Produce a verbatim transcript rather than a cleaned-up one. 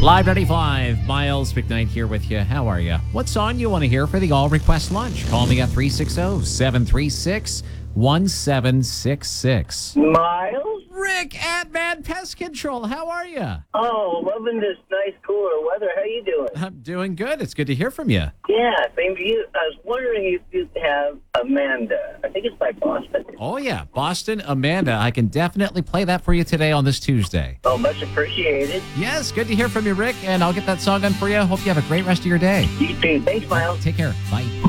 Live ninety-five, Miles McKnight here with you. How are you? What song you want to hear for the All Request Lunch? Call me at three six zero, seven three six, one seven six six. Miles? Rick at Mad Pest Control. How are you? Oh, loving this nice cooler weather. How you doing? I'm doing good. It's good to hear from you. Yeah, same to you. I was wondering if you have Amanda. I think it's by Boston. Oh, yeah. Boston, Amanda. I can definitely play that for you today on this Tuesday. Oh, much appreciated. Yes, good to hear from you, Rick. And I'll get that song on for you. Hope you have a great rest of your day. You too. Thanks, Miles. Take care. Bye.